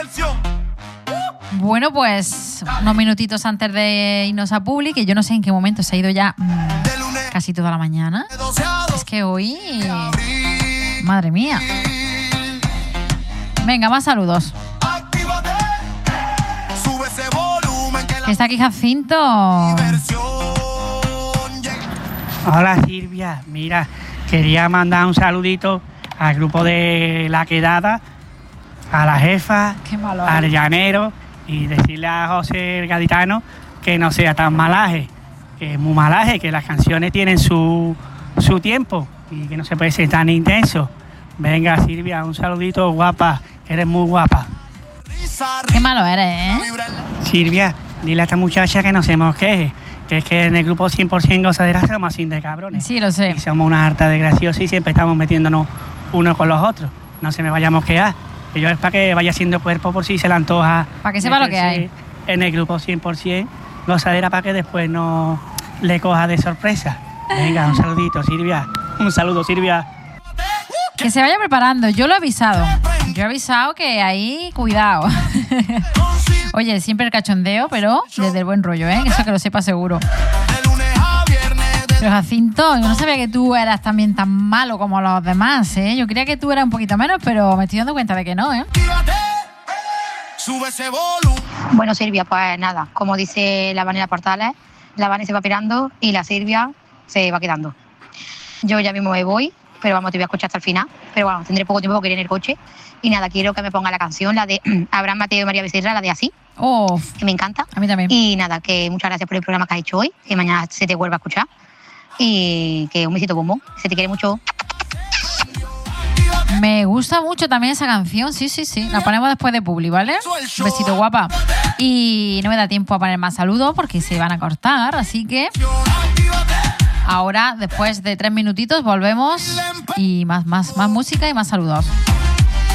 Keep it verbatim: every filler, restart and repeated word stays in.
Bueno, pues unos minutitos antes de irnos a Publi, que yo no sé en qué momento se ha ido ya mmm, casi toda la mañana. Es que hoy... Madre mía. Venga, más saludos. Está aquí Jacinto. Hola Silvia, mira, quería mandar un saludito al grupo de La Quedada, a la jefa, al llanero, y decirle a José el Gaditano que no sea tan malaje, que es muy malaje, que las canciones tienen su, su tiempo y que no se puede ser tan intenso. Venga Silvia, un saludito, guapa, que eres muy guapa. Qué malo eres, ¿eh? Silvia, dile a esta muchacha que no se mosqueje, que es que en el grupo cien por ciento gozadera somos así de cabrones. Sí, lo sé. Y somos una harta de graciosos y siempre estamos metiéndonos unos con los otros. No se me vaya a mosquear. Que yo es para que vaya haciendo cuerpo por si se le antoja. Para que sepa lo que hay. En el grupo cien por ciento gozadera para que después no le coja de sorpresa. Venga, un saludito, Silvia. Un saludo, Silvia. Que se vaya preparando. Yo lo he avisado. Yo he avisado que ahí, cuidado. Oye, siempre el cachondeo, pero desde el buen rollo, ¿eh? Eso que lo sepa seguro. Pero Jacinto, yo no sabía que tú eras también tan malo como los demás, ¿eh? Yo creía que tú eras un poquito menos, pero me estoy dando cuenta de que no, ¿eh? Bueno, Silvia, pues nada, como dice la Vanessa Portales, la Vanessa se va pirando y la Silvia se va quedando. Yo ya mismo me voy, pero vamos, te voy a escuchar hasta el final. Pero bueno, tendré poco tiempo porque iré en el coche. Y nada, quiero que me ponga la canción, la de Abraham Mateo y María Becerra, la de Así. Oh, que me encanta. A mí también. Y nada, que muchas gracias por el programa que has hecho hoy, que mañana se te vuelva a escuchar. Y que un besito bombón, se te quiere mucho. Me gusta mucho también esa canción, sí, sí, sí. La ponemos después de Publi, ¿vale? Un besito, guapa. Y no me da tiempo a poner más saludos porque se van a cortar, así que ahora, después de tres minutitos, volvemos y más, más, más música y más saludos.